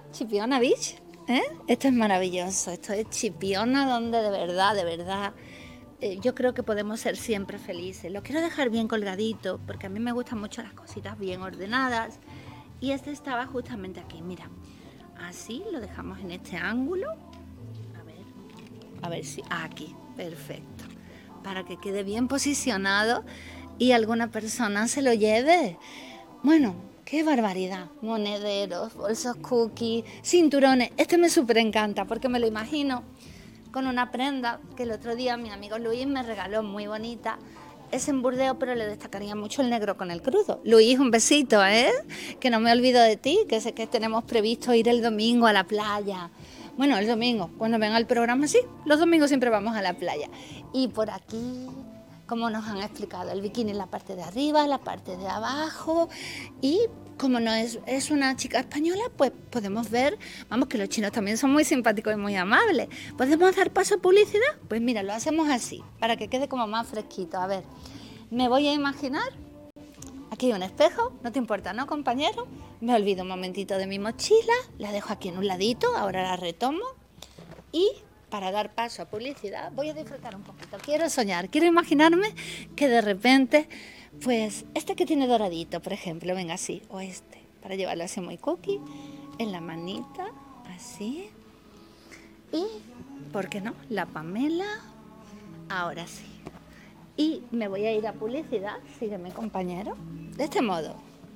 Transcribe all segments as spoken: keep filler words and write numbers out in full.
Chipiona Beach, ¿eh? Esto es maravilloso, esto es Chipiona, donde de verdad, de verdad, eh, yo creo que podemos ser siempre felices. Lo quiero dejar bien colgadito, porque a mí me gustan mucho las cositas bien ordenadas. Y este estaba justamente aquí, mira. Así lo dejamos en este ángulo. A ver, a ver si... Aquí, perfecto. Para que quede bien posicionado y alguna persona se lo lleve. Bueno, qué barbaridad. Monederos, bolsos cookies, cinturones. Este me súper encanta porque me lo imagino con una prenda que el otro día mi amigo Luis me regaló, muy bonita. Es en burdeo, pero le destacaría mucho el negro con el crudo. Luis, un besito, ¿eh? Que no me olvido de ti, que sé que tenemos previsto ir el domingo a la playa. Bueno, el domingo, cuando venga el programa, sí, los domingos siempre vamos a la playa. Y por aquí, como nos han explicado, el bikini en la parte de arriba, la parte de abajo. Y como no es, es una chica española, pues podemos ver, vamos, que los chinos también son muy simpáticos y muy amables. ¿Podemos dar paso a publicidad? Pues mira, lo hacemos así, para que quede como más fresquito. A ver, me voy a imaginar, aquí hay un espejo, no te importa, ¿no, compañero? Me olvido un momentito de mi mochila, la dejo aquí en un ladito, ahora la retomo y para dar paso a publicidad voy a disfrutar un poquito. Quiero soñar, quiero imaginarme que de repente, pues este que tiene doradito, por ejemplo, venga así, o este, para llevarlo así muy cookie, en la manita, así. Y, ¿por qué no? La Pamela, ahora sí. Y me voy a ir a publicidad, sígueme, compañero, de este modo.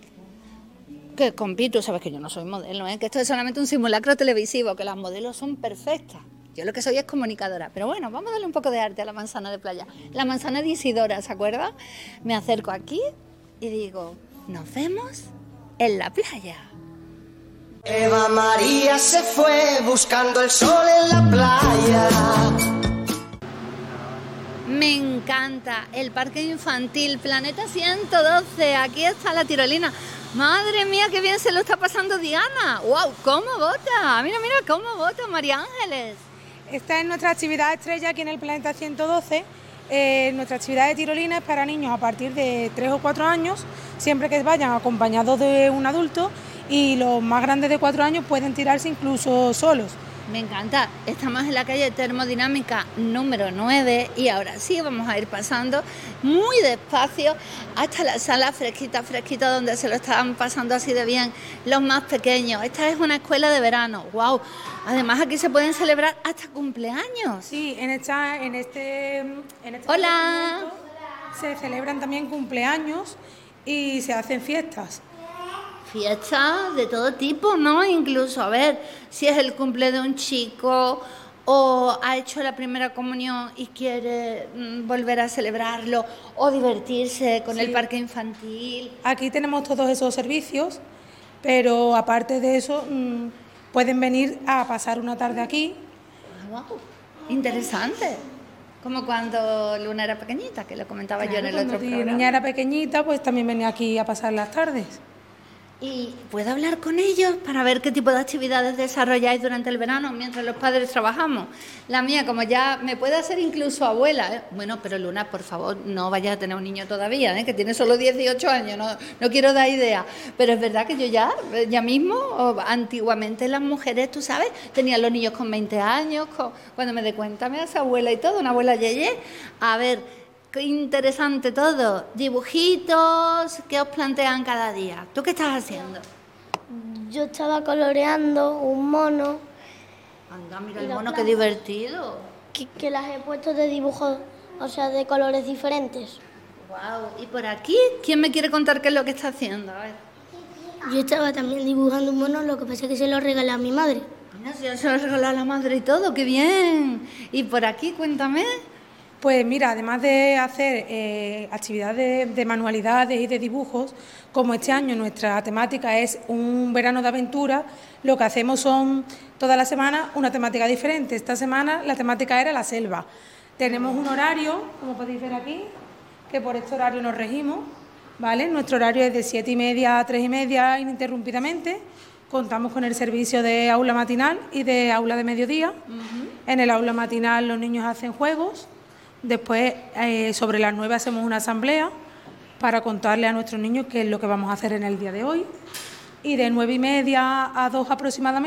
Que compito, sabes que yo no soy modelo, ¿eh? Que esto es solamente un simulacro televisivo, que las modelos son perfectas. Yo lo que soy es comunicadora, pero bueno, vamos a darle un poco de arte a la manzana de playa. La manzana de Isidora, ¿se acuerda? Me acerco aquí y digo, nos vemos en la playa. Eva María se fue buscando el sol en la playa. Me encanta el parque infantil Planeta ciento doce, aquí está la tirolina. Madre mía, qué bien se lo está pasando Diana. ¡Wow! ¿Cómo vota? Mira, mira cómo vota María Ángeles. Esta es nuestra actividad estrella aquí en el Planeta ciento doce. Eh, nuestra actividad de tirolina es para niños a partir de tres o cuatro años, siempre que vayan acompañados de un adulto, y los más grandes de cuatro años pueden tirarse incluso solos. Me encanta. Estamos en la calle Termodinámica número nueve y ahora sí vamos a ir pasando muy despacio hasta la sala fresquita, fresquita, donde se lo estaban pasando así de bien los más pequeños. Esta es una escuela de verano. ¡Wow! Además aquí se pueden celebrar hasta cumpleaños. Sí, en, esta, en este... En este ¡Hola! Se celebran también cumpleaños y se hacen fiestas. Fiestas de todo tipo, ¿no? Incluso, a ver, si es el cumple de un chico o ha hecho la primera comunión y quiere mm, volver a celebrarlo o divertirse con sí. el parque infantil. Aquí tenemos todos esos servicios, pero aparte de eso, mmm, pueden venir a pasar una tarde aquí. Ah, wow, interesante. Como cuando Luna era pequeñita, que lo comentaba claro, yo en el otro programa. Cuando mi niña era pequeñita, pues también venía aquí a pasar las tardes. ¿Y puedo hablar con ellos para ver qué tipo de actividades desarrolláis durante el verano mientras los padres trabajamos? La mía, como ya me puede hacer incluso abuela, ¿eh? Bueno, pero Luna, por favor, no vayas a tener un niño todavía, ¿eh? Que tiene solo dieciocho años, no, no quiero dar idea. Pero es verdad que yo ya, ya mismo, antiguamente las mujeres, tú sabes, tenían los niños con veinte años, con, cuando me dé cuenta me hace abuela y todo, una abuela yeye. A ver... Qué interesante todo. Dibujitos, ¿qué os plantean cada día? ¿Tú qué estás haciendo? Yo estaba coloreando un mono. Anda, mira el mono, qué divertido. Que, que las he puesto de dibujos, o sea, de colores diferentes. Wow. ¿Y por aquí? ¿Quién me quiere contar qué es lo que está haciendo? A ver. Yo estaba también dibujando un mono, lo que pasa es que se lo regalé a mi madre. Mira, si ya se lo regaló a la madre y todo, qué bien. ¿Y por aquí, cuéntame? Pues mira, además de hacer eh, actividades de, de manualidades y de dibujos, como este año nuestra temática es un verano de aventura, lo que hacemos son toda la semana una temática diferente. Esta semana la temática era la selva. Tenemos un horario, como podéis ver aquí, que por este horario nos regimos, ¿vale? Nuestro horario es de siete y media a tres y media ininterrumpidamente. Contamos con el servicio de aula matinal y de aula de mediodía. Uh-huh. En el aula matinal los niños hacen juegos. Después, eh, sobre las nueve hacemos una asamblea para contarle a nuestros niños qué es lo que vamos a hacer en el día de hoy. Y de nueve y media a dos aproximadamente